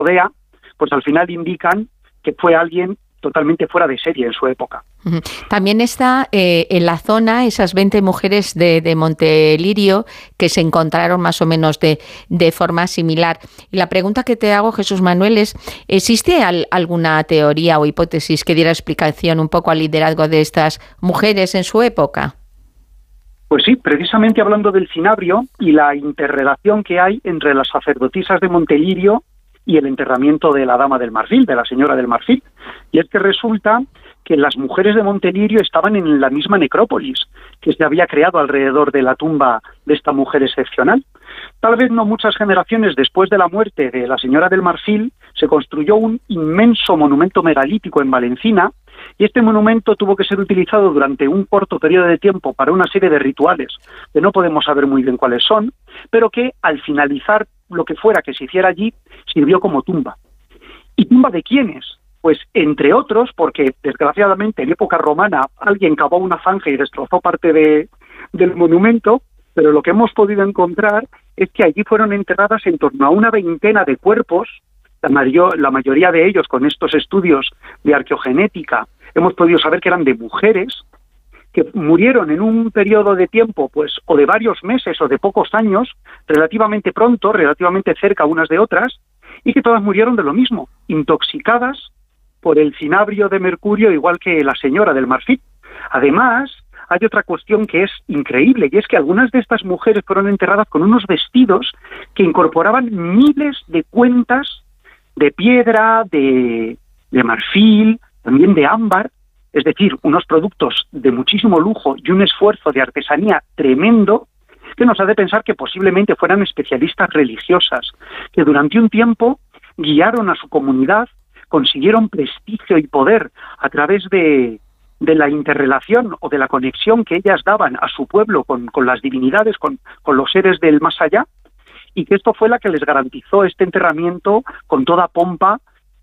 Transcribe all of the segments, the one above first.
rodea, pues al final indican que fue alguien totalmente fuera de serie en su época. También está en la zona esas 20 mujeres de Montelirio que se encontraron más o menos de forma similar. Y la pregunta que te hago, Jesús Manuel, es: ¿existe alguna teoría o hipótesis que diera explicación un poco al liderazgo de estas mujeres en su época? Pues sí, precisamente hablando del cinabrio y la interrelación que hay entre las sacerdotisas de Montelirio y el enterramiento de la Dama del Marfil, de la Señora del Marfil. Y es que resulta que las mujeres de Montelirio estaban en la misma necrópolis que se había creado alrededor de la tumba de esta mujer excepcional. Tal vez no muchas generaciones después de la muerte de la Señora del Marfil se construyó un inmenso monumento megalítico en Valencina, y este monumento tuvo que ser utilizado durante un corto periodo de tiempo para una serie de rituales que no podemos saber muy bien cuáles son, pero que al finalizar lo que fuera que se hiciera allí sirvió como tumba. ¿Y tumba de quiénes? Pues entre otros, porque desgraciadamente en época romana alguien cavó una zanja y destrozó parte del monumento, pero lo que hemos podido encontrar es que allí fueron enterradas en torno a una veintena de cuerpos, la mayoría de ellos con estos estudios de arqueogenética hemos podido saber que eran de mujeres que murieron en un periodo de tiempo, pues, o de varios meses o de pocos años, relativamente pronto, relativamente cerca unas de otras, y que todas murieron de lo mismo, intoxicadas por el cinabrio de mercurio, igual que la Señora del Marfil. Además, hay otra cuestión que es increíble, y es que algunas de estas mujeres fueron enterradas con unos vestidos que incorporaban miles de cuentas de piedra, de marfil, también de ámbar, es decir, unos productos de muchísimo lujo y un esfuerzo de artesanía tremendo que nos hace pensar que posiblemente fueran especialistas religiosas, que durante un tiempo guiaron a su comunidad, consiguieron prestigio y poder a través de la interrelación o de la conexión que ellas daban a su pueblo con las divinidades, con los seres del más allá, y que esto fue la que les garantizó este enterramiento con toda pompa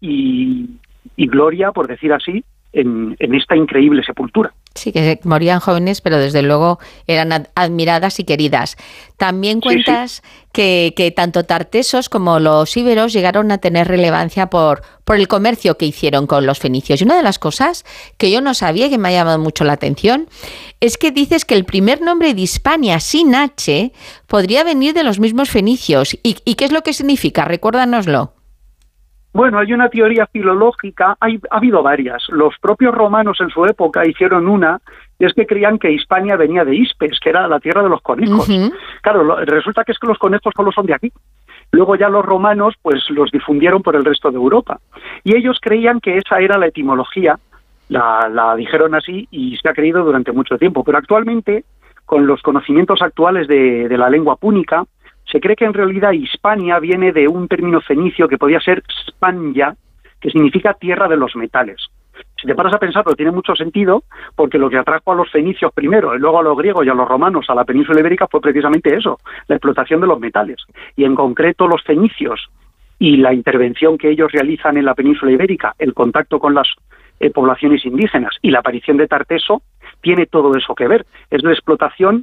y gloria, por decir así, en esta increíble sepultura. Sí, que morían jóvenes, pero desde luego eran admiradas y queridas. También cuentas que tanto tartesos como los íberos llegaron a tener relevancia por el comercio que hicieron con los fenicios. Y una de las cosas que yo no sabía y que me ha llamado mucho la atención es que dices que el primer nombre de Hispania sin H podría venir de los mismos fenicios. ¿Y qué es lo que significa? Recuérdanoslo. Bueno, hay una teoría filológica, ha habido varias. Los propios romanos en su época hicieron una, y es que creían que Hispania venía de Hispes, que era la tierra de los conejos. Uh-huh. Claro, resulta que es que los conejos solo son de aquí. Luego ya los romanos pues los difundieron por el resto de Europa. Y ellos creían que esa era la etimología, la dijeron así y se ha creído durante mucho tiempo. Pero actualmente, con los conocimientos actuales de la lengua púnica, se cree que en realidad Hispania viene de un término fenicio que podía ser Spanja, que significa tierra de los metales. Si te paras a pensarlo, tiene mucho sentido, porque lo que atrajo a los fenicios primero, y luego a los griegos y a los romanos a la península ibérica fue precisamente eso, la explotación de los metales. Y en concreto los fenicios y la intervención que ellos realizan en la península ibérica, el contacto con las poblaciones indígenas y la aparición de Tarteso, tiene todo eso que ver. Es la explotación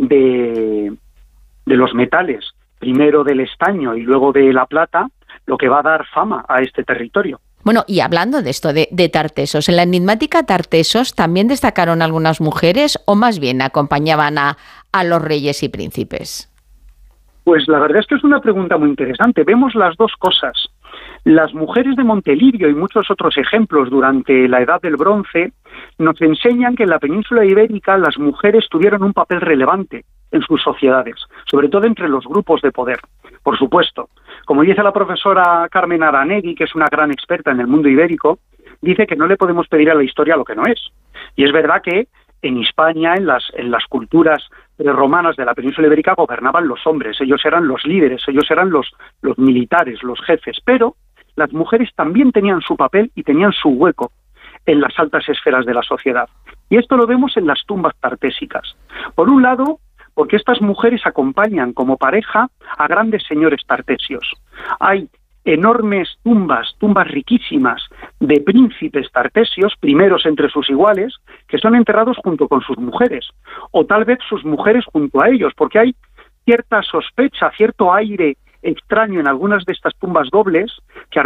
de los metales, primero del estaño y luego de la plata, lo que va a dar fama a este territorio. Bueno, y hablando de esto de tartesos, en la enigmática Tartesos también destacaron algunas mujeres o más bien acompañaban a los reyes y príncipes. Pues la verdad es que es una pregunta muy interesante. Vemos las dos cosas. Las mujeres de Montelirio y muchos otros ejemplos durante la Edad del Bronce nos enseñan que en la península ibérica las mujeres tuvieron un papel relevante en sus sociedades, sobre todo entre los grupos de poder. Por supuesto, como dice la profesora Carmen Aranegui, que es una gran experta en el mundo ibérico, dice que no le podemos pedir a la historia lo que no es. Y es verdad que en Hispania, en las culturas romanas de la península ibérica, gobernaban los hombres, ellos eran los líderes, ellos eran los militares, los jefes, pero las mujeres también tenían su papel y tenían su hueco en las altas esferas de la sociedad. Y esto lo vemos en las tumbas tartésicas. Por un lado, porque estas mujeres acompañan como pareja a grandes señores tartesios. Hay enormes tumbas riquísimas de príncipes tartesios, primeros entre sus iguales, que son enterrados junto con sus mujeres, o tal vez sus mujeres junto a ellos, porque hay cierta sospecha, cierto aire extraño en algunas de estas tumbas dobles, que